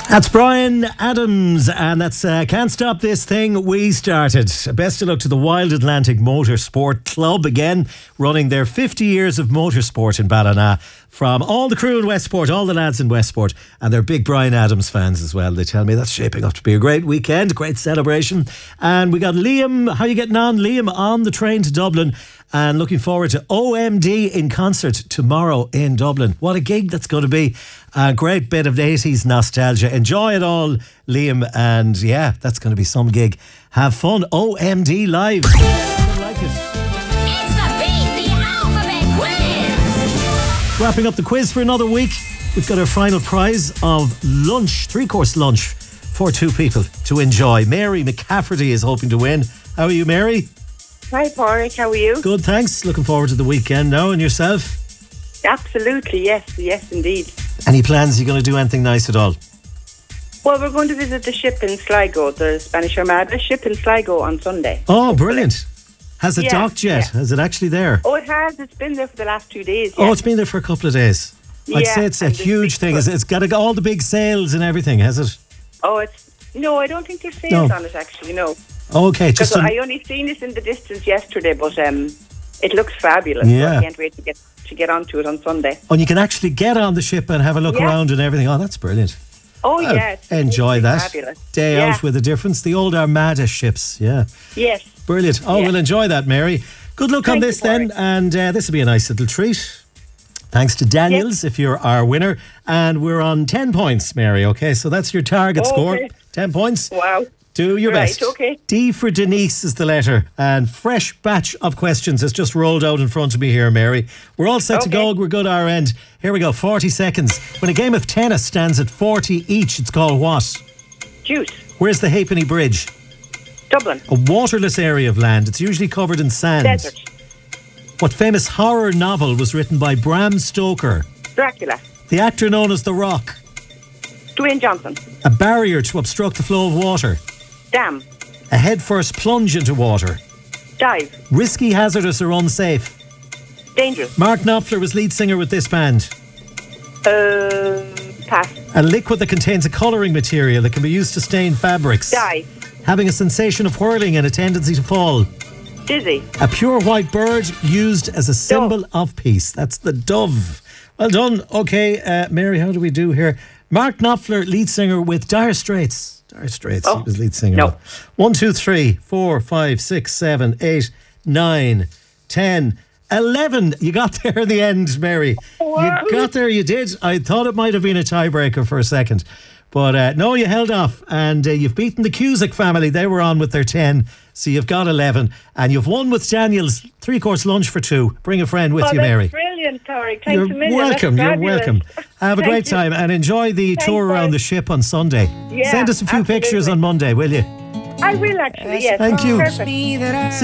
That's Bryan Adams, and that's Can't Stop This Thing We Started. Best of luck to the Wild Atlantic Motorsport Club, again running their 50 years of motorsport in Ballina. From all the crew in Westport, all the lads in Westport, and they're big Bryan Adams fans as well. They tell me that's shaping up to be a great weekend, great celebration. And we got Liam. How are you getting on, Liam? On the train to Dublin, and looking forward to OMD in concert tomorrow in Dublin. What a gig that's going to be. A great bit of 80s nostalgia. Enjoy it all, Liam. And yeah, that's going to be some gig. Have fun. OMD live. I like it. Wrapping up the quiz for another week. We've got our final prize of lunch, 3-course lunch for 2 people to enjoy. Mary McCafferty is hoping to win. How are you, Mary? Hi, Pádraig. How are you? Good, thanks. Looking forward to the weekend now. And yourself? Absolutely, yes, indeed. Any plans? Are you going to do anything nice at all? Well, we're going to visit the ship in Sligo, the Spanish Armada ship in Sligo on Sunday. Oh, brilliant. Has it docked yet? Yeah. Is it actually there? Oh, it has. It's been there for the last 2 days. Oh, it's been there for a couple of days. I'd say it's a huge thing. It's got all the big sails and everything, has it? Oh, no, I don't think there's sails on it, actually, no. Okay, just I only seen it in the distance yesterday, but it looks fabulous. Yeah. So I can't wait to get onto it on Sunday. Oh, and you can actually get on the ship and have a look around and everything. Oh, that's brilliant. Oh, yeah. Enjoy that. Fabulous. Day out with a difference. The old Armada ships, Yes. Brilliant. Oh, we'll enjoy that, Mary. Good luck on this then, and this will be a nice little treat. Thanks to Daniels, if you're our winner. And we're on 10 points, Mary, okay? So that's your target score. 10 points. Wow. Do your best. Okay. D for Denise is the letter. And fresh batch of questions has just rolled out in front of me here, Mary. We're all set to go. We're good our end. Here we go. 40 seconds. When a game of tennis stands at 40 each, it's called what? Juice. Where's the Halfpenny Bridge? Dublin. A waterless area of land. It's usually covered in sand. Desert. What famous horror novel was written by Bram Stoker? Dracula. The actor known as The Rock. Dwayne Johnson. A barrier to obstruct the flow of water. Dam. A head-first plunge into water. Dive. Risky, hazardous or unsafe. Dangerous. Mark Knopfler was lead singer with this band. Pass. A liquid that contains a colouring material that can be used to stain fabrics. Dye. Having a sensation of whirling and a tendency to fall. Dizzy. A pure white bird used as a symbol of peace. That's the dove. Well done. Okay, Mary, how do we do here? Mark Knopfler, lead singer with Dire Straits. Dire Straits, he was lead singer. No. 1, 2, 3, 4, 5, 6, 7, 8, 9, 10, 11. You got there in the end, Mary. Wow. You got there, you did. I thought it might have been a tiebreaker for a second. But no, you held off, and you've beaten the Cusack family. They were on with their 10, so you've got 11. And you've won with Daniel's 3-course lunch for 2. Bring a friend with you, Mary. Brilliant, Pádraig. Thanks You're a million. welcome. You're welcome. Have a great time and enjoy the tour around the ship on Sunday. Yeah, Send us a few pictures on Monday, will you? I will actually, yes. Thank you. Perfect.